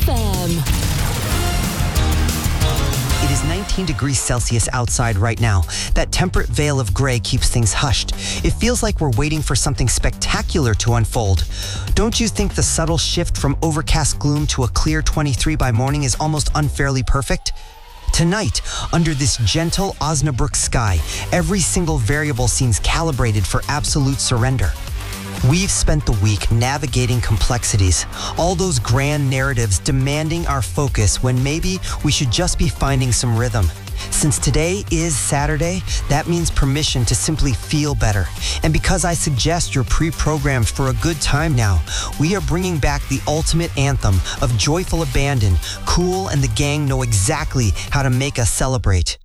FM. It is 19 degrees Celsius outside right now. That temperate veil of gray keeps things hushed. It feels like we're waiting for something spectacular to unfold. Don't you think the subtle shift from overcast gloom to a clear 23 by morning is almost unfairly perfect? Tonight, under this gentle Osnabrück sky, every single variable seems calibrated for absolute surrender. We've spent the week navigating complexities, all those grand narratives demanding our focus when maybe we should just be finding some rhythm. Since today is Saturday, that means permission to simply feel better. And because I suggest you're pre-programmed for a good time now, we are bringing back the ultimate anthem of joyful abandon. Kool and the gang know exactly how to make us celebrate.